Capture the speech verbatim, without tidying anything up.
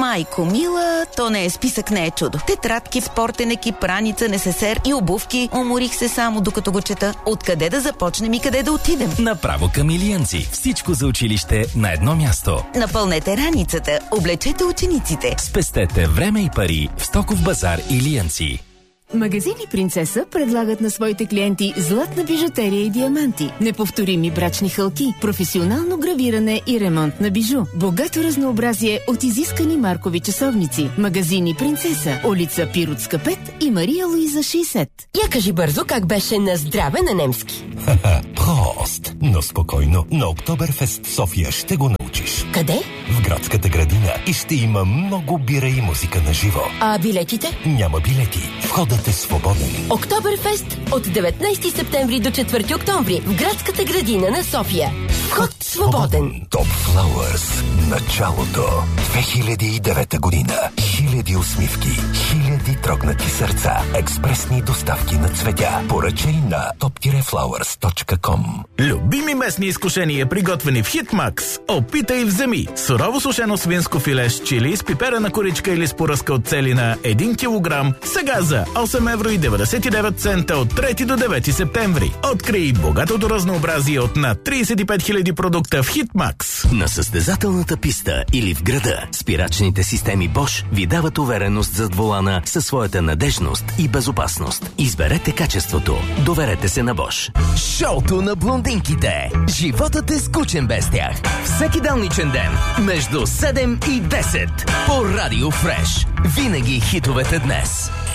Майко мила, то не е списък, не е чудо. Тетрадки, спортен екип, раница, несесер и обувки. Уморих се само докато го чета. Откъде да започнем и къде да отидем? Направо към Илиянци. Всичко за училище на едно място. Напълнете раницата, облечете учениците. Спестете време и пари в Стоков базар Илиянци. Магазини Принцеса предлагат на своите клиенти златна бижутерия и диаманти, неповторими брачни хълки, професионално гравиране и ремонт на бижу, богато разнообразие от изискани маркови часовници. Магазини Принцеса, улица Пиротска пет и Мария Луиза шейсет. Я кажи бързо как беше на здраве на немски. Ха-ха, прост, но спокойно. На Октоберфест София ще го научиш. Къде? В градската градина и ще има много бира и музика на живо. А билетите? Няма билети. Входът е свободен. Октоберфест от деветнайсети септември до четвърти октомври в градската градина на София. Вход свободен. Топ Флауърс. Началото. две хиляди и девета година. Хиляди усмивки. Хиляди трогнати сърца. Експресни доставки на цветя. Поръчай на топ флауърс точка ком. Любими местни изкушения, приготвени в Хитмакс. Опитай и вземи. Сурово сушено свинско филе с чили, с пиперена коричка или с поръска от целина един килограм. Сега за осем евро и деветдесет и девет цента от трети до девети септември. Открий богатото разнообразие от над трийсет и пет хиляди продукта в Хитмакс. На състезателната писта или в града, спирачните системи Bosch ви дават увереност зад волана със своята надежност и безопасност. Изберете качеството. Доверете се на Bosch. Шоуто на блондинките. Животът е скучен без тях. Всеки делничен ден между седем и десет по Радио Фреш. Винаги хитовете днес.